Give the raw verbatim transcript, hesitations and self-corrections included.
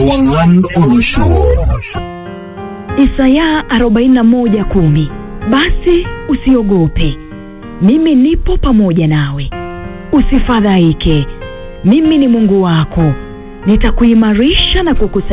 Ewangan Olusho. Isaya arobaini na moja kumi. Basi usiogope, mimi nipo pamoja nawe. Usifadhaike, mimi ni Mungu wako, nitakuimarisha na kukusaidia.